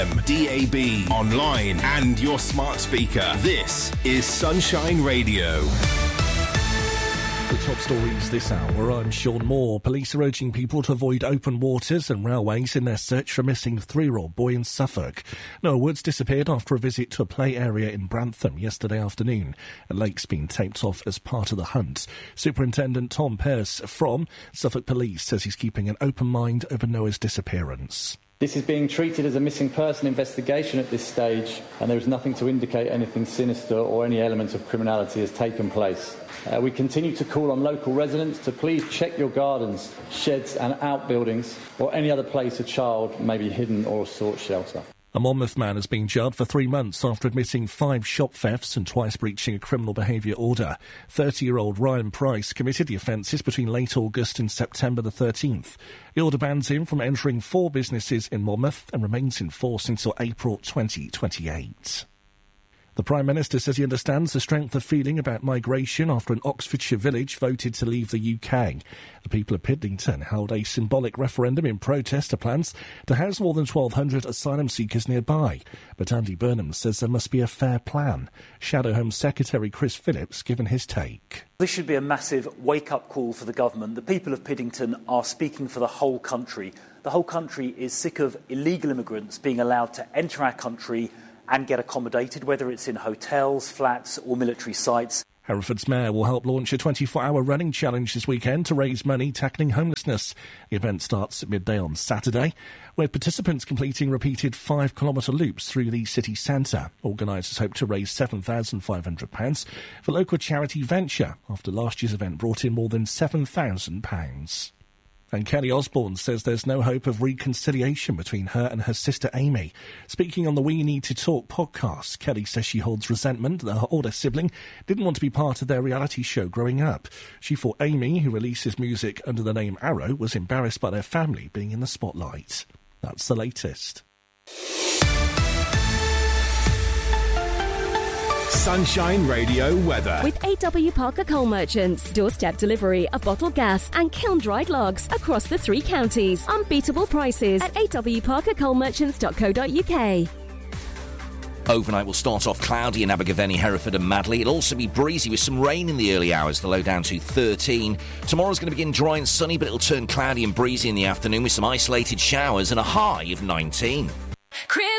DAB, online and your smart speaker. This is Sunshine Radio. The top stories this hour, I'm Sean Moore. Police are urging people to avoid open waters and railways in their search for a missing 3-year-old boy in Suffolk. Noah Woods disappeared after a visit to a play area in Brantham yesterday afternoon. A lake's been taped off as part of the hunt. Superintendent Tom Pearce from Suffolk Police says he's keeping an open mind over Noah's disappearance. This is being treated as a missing person investigation at this stage, and there is nothing to indicate anything sinister or any element of criminality has taken place. We continue to call on local residents to please check your gardens, sheds and outbuildings, or any other place a child may be hidden or sought shelter. A Monmouth man has been jailed for 3 months after admitting 5 shop thefts and twice breaching a criminal behaviour order. 30-year-old Ryan Price committed the offences between late August and September the 13th. The order bans him from entering 4 businesses in Monmouth and remains in force until April 2028. The Prime Minister says he understands the strength of feeling about migration after an Oxfordshire village voted to leave the UK. The people of Piddington held a symbolic referendum in protest to plans to house more than 1,200 asylum seekers nearby. But Andy Burnham says there must be a fair plan. Shadow Home Secretary Chris Phillips given his take. This should be a massive wake-up call for the government. The people of Piddington are speaking for the whole country. The whole country is sick of illegal immigrants being allowed to enter our country and get accommodated, whether it's in hotels, flats or military sites. Hereford's Mayor will help launch a 24-hour running challenge this weekend to raise money tackling homelessness. The event starts at midday on Saturday, with participants completing repeated 5-kilometre loops through the city centre. Organisers hope to raise £7,500 for local charity Venture, after last year's event brought in more than £7,000. And Kelly Osbourne says there's no hope of reconciliation between her and her sister Amy. Speaking on the We Need to Talk podcast, Kelly says she holds resentment that her older sibling didn't want to be part of their reality show growing up. She thought Amy, who releases music under the name Arrow, was embarrassed by their family being in the spotlight. That's the latest. Sunshine Radio weather. With AW Parker Coal Merchants, doorstep delivery of bottled gas and kiln-dried logs across the 3 counties. Unbeatable prices at awparkercoalmerchants.co.uk. Overnight will start off cloudy in Abergavenny, Hereford and Madley. It'll also be breezy with some rain in the early hours, the low down to 13. Tomorrow's going to begin dry and sunny, but it'll turn cloudy and breezy in the afternoon with some isolated showers and a high of 19. Chris